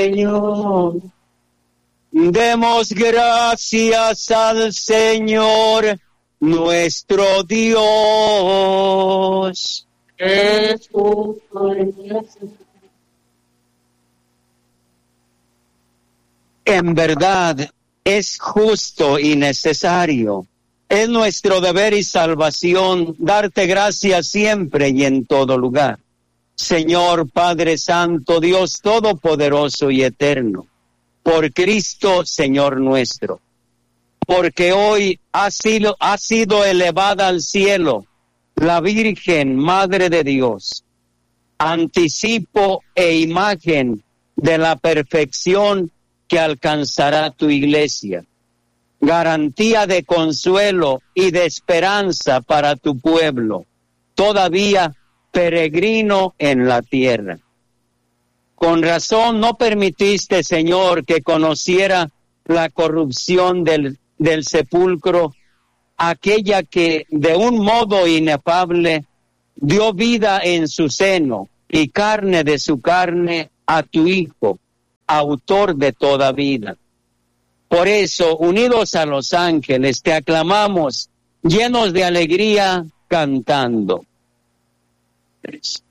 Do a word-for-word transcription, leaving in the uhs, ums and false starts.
Señor. Demos gracias al Señor nuestro Dios. Es justo y necesario. En verdad, es justo y necesario. Es nuestro deber y salvación darte gracias siempre y en todo lugar. Señor Padre Santo, Dios Todopoderoso y Eterno, por Cristo, Señor nuestro, porque hoy ha sido, ha sido elevada al cielo la Virgen, Madre de Dios, anticipo e imagen de la perfección que alcanzará tu iglesia, garantía de consuelo y de esperanza para tu pueblo, todavía peregrino en la tierra. Con razón no permitiste, Señor, que conociera la corrupción del, del sepulcro, aquella que de un modo inefable dio vida en su seno y carne de su carne a tu Hijo, autor de toda vida. Por eso, unidos a los ángeles, te aclamamos, llenos de alegría, cantando. Tres.